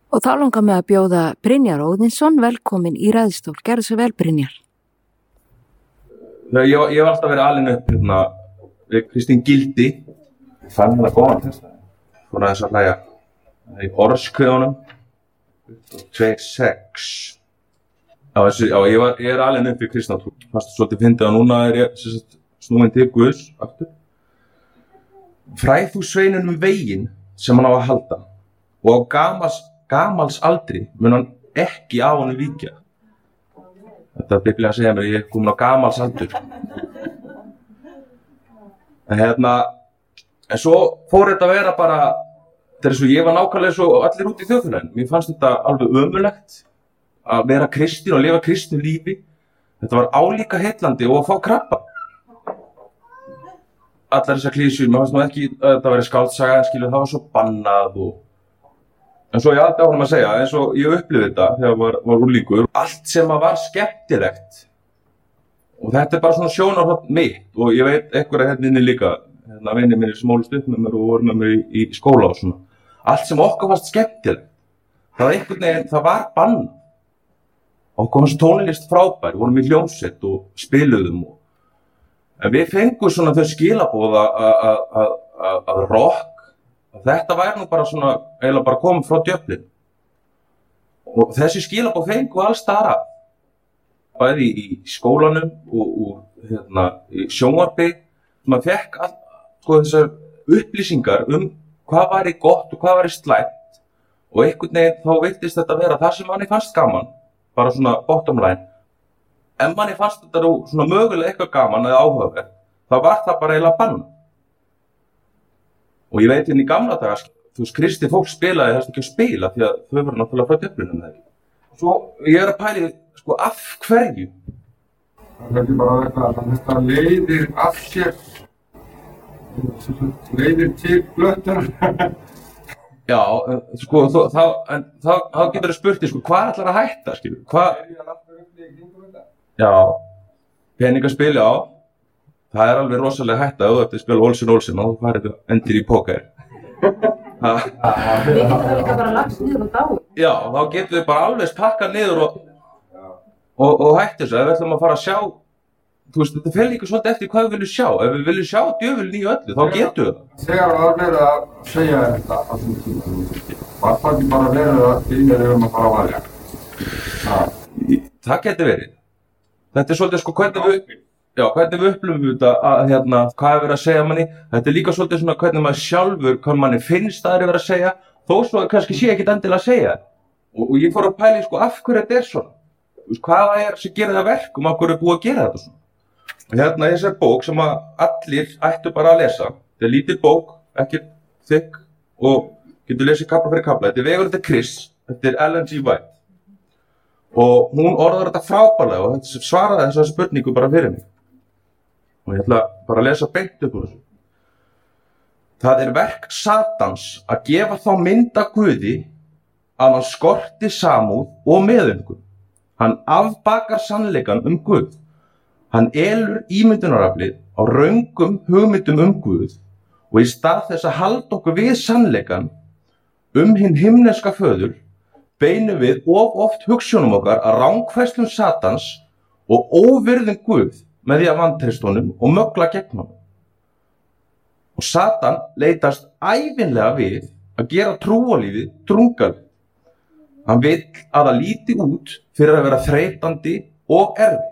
Og þá langar mig að bjóða Brynjar Óðinsson velkomin í ræðstól. Gerðu svo vel, Brynjar. Ég var alltaf verið alinn upp við Kristín Gildi. Ég fann hérna góðan texta. Svona þess að hlæja í orðskveðunum. 2.6. Ég er alinn upp við kristna trú. Fast svolítið fyndið að núna er ég snúinn til Guðs aftur. Fræð þú sveinunum veginn sem hann á að halda og á gamals aldri mun hann ekki á honum víkja. Þetta Biblían segja mér að ég er komin á gamals aldur. En svo fór þetta að vera bara, þetta er svo ég var nákvæmlega svo allir út í þjóðfélaginu. Mér fannst þetta alveg ömurlegt að vera kristinn og lifa kristnu lífi. Þetta var álíka heillandi og að fá krabba. Allar þessar klísjur, mér fannst nú ekki að þetta væri skáldsaga, en skilur það var svo bannað og... En svo ég haldi áfram að segja, eins og ég upplifði þetta þegar ég var unglingur, allt sem var skemmtilegt. Og þetta er bara svona sjónarhorn mitt og ég veit einhverja hérna inni líka, vinir mínir sem ólust upp með mér og voru með mér í skóla og svona. Allt sem okkur fannst skemmtilegt, það var bannað. Okkur fannst tónlist frábær, við vorum í hljómsveit og spiluðum. En við fengum svona þau skilaboð að rock, þetta væri nú bara svona, eiginlega bara komið frá djöflin. Og þessi skilaboð fengu alls staðar að. Bæði í skólanum og í sjónvarpi. Maður fekk þessar upplýsingar hvað væri gott og hvað væri slæmt. Og einhvern veginn þá virtist þetta vera það sem manni fannst gaman. Bara svona bottom line. En manni fannst þetta nú svona mögulega eitthvað gaman eða áhugavert. Þá var það bara eiginlega bannað. Og ég veit í gamla daga, þú veist, kristið fólk spilaði þess ekki að spila því að þau voru náttúrulega frá djöflunum þegar. Svo ég er að pæli, af hverju? Það er bara þetta leiðir af sér, leiðir til blöttar. Já, þá getur þau spurt þig, hvað ætlar að hætta, skilur? Já, peningaspil, já. Það er alveg rosalega hætta ef þú ert að spila Olsen og þú farið endir í póker. Við getum það líka bara lagst niður og dáið. Já, þá getum við bara alveg pakkað niður og hætt þessu. Ef við ætlum að fara að sjá, þú veist, þetta fer líka svolítið eftir hvað við viljum sjá. Ef við viljum sjá djöfulinn í öllu, þá getum við það. Þegar það var verið að segja þetta á þessum tíma, var það ekki bara verið að við erum að fara að valja? Það getur verið. Þetta er svolítið hvernig við upplifum þetta að hvað er verið að segja manni. Þetta er líka svolítið svona hvernig maður sjálfur, hvað manni finnst það er verið að segja, þó svo kannski sé ekkert endilega að segja. Og ég fór að pæla í af hverju þetta er svona. Hvað er sem gerir það verkum, af hverju er búið að gera þetta svona. Og þessar bók sem allir ættu bara að lesa. Þetta er lítil bók, ekki þykk og getur lesið kafla fyrir kafla. Þetta er Vegurinn til Krists, þetta er Ellen G. White. Og hún orðar þetta frábærlega og þetta svaraði þessari spurningu bara fyrir mig. Og ég ætla bara að lesa beint upp úr þessu. Það er verk Satans að gefa þá mynd af Guði að hann skorti samúð og meðumkun. Hann afbakar sannleikann Guð. Hann elur ímyndunaraflið á röngum hugmyndum Guð og í stað þess að halda okkur við sannleikann hinn himneska föður beinum við of oft hugsjónum okkar að rangfærslum Satans og óvirðum Guð með því að vantreysta honum og mögla gegn honum. Og Satan leitast ævinlega við að gera trúarlífið drungalegt. Hann vill að það líti út fyrir að vera þreytandi og erfitt.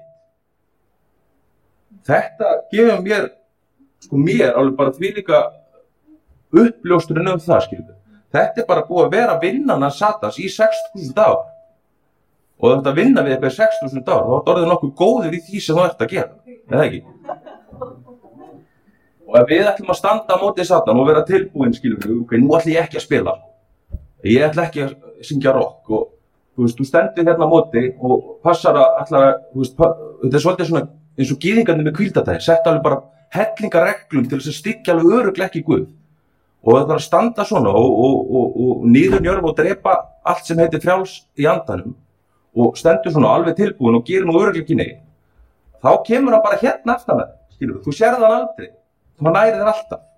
Þetta gefur mér alveg bara þvílíka uppljósturinn það, skilur. Þetta er bara búið að vera vinnan að Satans í 6.000 ár. Og ef þetta vinna við eitthvað í 6.000 ár, þá orðið nokkuð góður í því sem þú ert að gera. Eða ekki? Og ef við ætlum að standa á móti Satan og vera tilbúin, skilur við, ok, nú ætlum ég ekki að spila. Ég ætla ekki að syngja rock og þú stendur hérna á móti og passar að þetta er svolítið svona eins og gyðingarnir með hvíldardaginn, sett alveg bara hellingareglum til þess að styggja alveg örugglega ekki Guð. Og það þarf að standa svona og niðurnjörfa og drepa allt sem heitir frjáls í andanum og stendur svona alveg tilbúin og gerir nú örugglega ekki neitt. Þá kemur hann bara hérna aftan að, skilur þú, þú sérð hann aldrei, þú nærið þér alltaf.